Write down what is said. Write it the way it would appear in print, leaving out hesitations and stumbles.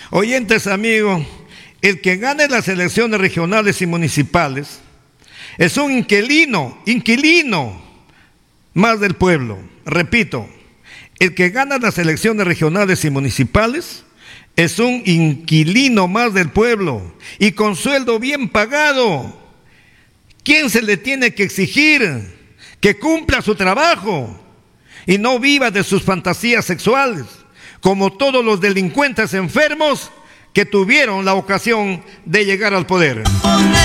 Oyentes amigos, el que gane las elecciones regionales y municipales es un inquilino más del pueblo. Repito, el que gana las elecciones regionales y municipales es un inquilino más del pueblo y con sueldo bien pagado. ¿Quién se le tiene que exigir que cumpla su trabajo y no viva de sus fantasías sexuales, como todos los delincuentes enfermos que tuvieron la ocasión de llegar al poder?